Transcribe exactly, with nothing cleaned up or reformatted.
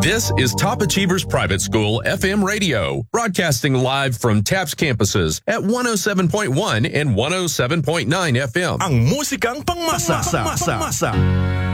This is Top Achievers Private School F M Radio, broadcasting live from TAPS campuses at one oh seven point one and one oh seven point nine F M. Ang musikang pangmasa. Pangmasa.